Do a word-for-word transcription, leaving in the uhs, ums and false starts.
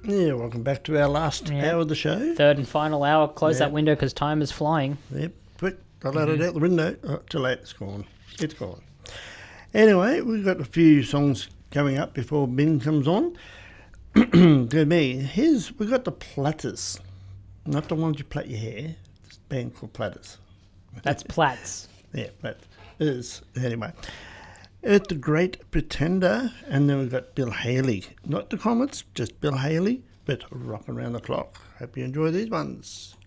Yeah, welcome back to our last Yeah. hour of the show. Third and final hour. Close Yeah. that window because time is flying. Yep, quick, I let it out the window. Oh, too late, it's gone. It's gone. Anyway, we've got a few songs coming up before Ben comes on. To me, here's, we've got the Platters. Not the ones you plait your hair. It's a band called Platters. That's Platts. Yeah, that is. Anyway, it's The Great Pretender, and then we've got Bill Haley. Not the Comets, just Bill Haley, but Rock Around the Clock. Hope you enjoy these ones.